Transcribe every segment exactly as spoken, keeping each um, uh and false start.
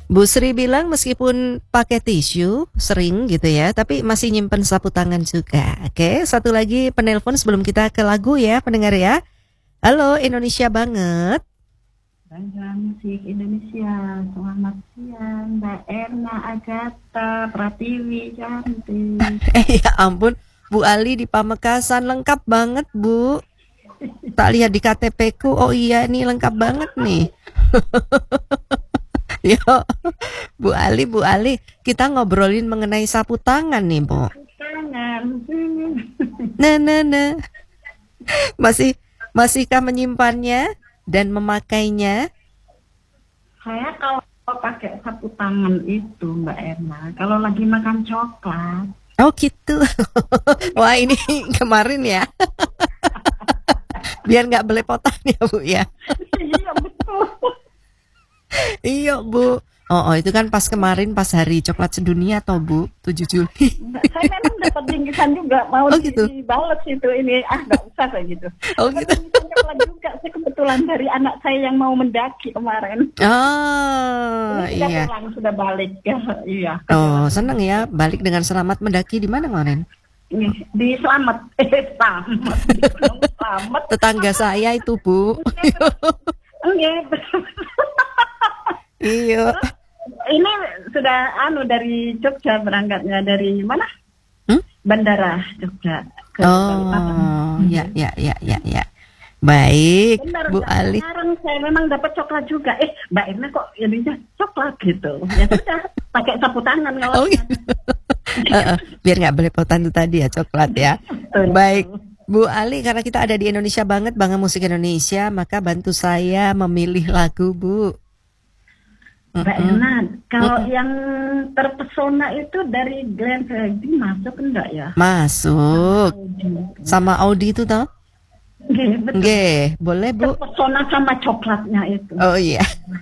Bu Sri bilang meskipun pakai tisu sering gitu ya, tapi masih nyimpen sapu tangan juga. Oke, satu lagi penelpon sebelum kita ke lagu ya, pendengar ya. Halo, Indonesia banget. Bangga Musik Indonesia, selamat siang Mbak Erna, Agatha, Pratiwi, cantik. Eh ya ampun, Bu Ali di Pamekasan lengkap banget Bu. Tak lihat di K T P ku, oh iya nih lengkap banget nih. Yo, Bu Ali, Bu Ali, kita ngobrolin mengenai sapu tangan nih Bu. Tangan. Nah, nah, nah. Masih, masihkah menyimpannya dan memakainya? Saya kalau pakai sapu tangan itu Mbak Erna, kalau lagi makan coklat. Oh gitu. Wah ini kemarin ya. Biar nggak belepotan ya Bu ya. Iya betul. Iya Bu. Oh, oh itu kan pas kemarin pas hari coklat sedunia toh Bu, tujuh Juli. Saya memang dapat bingkisan juga, mau Oh, gitu. dibalas itu ini, ah nggak usah kayak gitu. Oh gitu. Bingkisan coklat juga, saya kebetulan dari anak saya yang mau mendaki kemarin. Oh Ini sudah iya. pulang, sudah balik ya, iya. Oh seneng ya balik dengan selamat mendaki di mana kemarin? Ini di Slamet, eh Slamet, di Gunung Slamet. Tetangga saya itu Bu. Enggak, Iya. ini sudah anu dari Jogja berangkatnya dari mana? Hmm? Bandara Jogja ke Balikpapan. Oh ya ya ya ya ya. Baik Benar, Bu Ali. sekarang saya memang dapat coklat juga. Eh, Mbak Irna kok jadinya coklat gitu? Ya sudah, pakai sapu tangan kalau. Oh gitu. Uh, uh, biar nggak belepotan itu tadi ya coklat ya. Betul. Baik Bu Ali, karena kita ada di Indonesia banget, Bangga Musik Indonesia, maka bantu saya memilih lagu Bu. Mbak Mm-mm. Irna, kalau Mm-mm. yang terpesona itu dari Glenn Fredly masuk enggak ya? Masuk sama Audi itu toh? Nggih, betul. Nggih, boleh Bu. Terpesona sama coklatnya itu. Oh iya.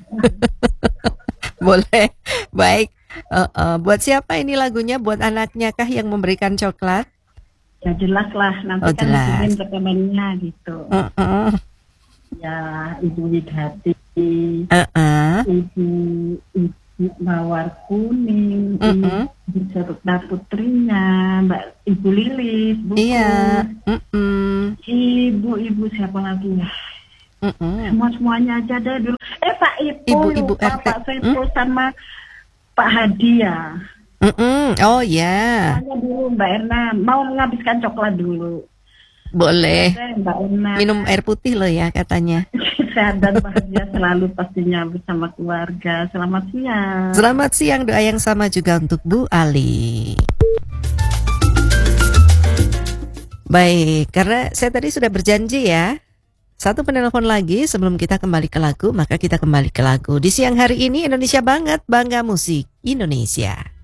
Boleh. Baik. Uh, uh, buat siapa ini lagunya? Buat anaknya kah yang memberikan coklat? Ya jelas lah, nanti Oh, kan jelas. bikin rekamannya gitu. Uh, uh, Ya, Ibu Widhati, uh, uh. Ibu Ibu Mawar Kuning, Mm-mm. Ibu Serta Putrinya, Mbak Ibu Lilis, Buku, Iya. Mm-mm. Ibu-ibu siapa lagi ya? Mm-mm. Semua semuanya aja deh dulu. Eh Pak Ibu, Ibu-ibu lupa R T. Pak Saiful sama Pak Hadia. Mm-mm. Oh ya, Tanya dulu Mbak Erna, mau menghabiskan coklat dulu. boleh. Oke, Mbak Erna. Minum air putih loh ya katanya. Sehat dan bahagia selalu pastinya bersama keluarga. Selamat siang. Selamat siang, doa yang sama juga untuk Bu Ali. Baik, karena saya tadi sudah berjanji ya. Satu penelpon lagi sebelum kita kembali ke lagu, maka kita kembali ke lagu. Di siang hari ini Indonesia banget, Bangga Musik Indonesia.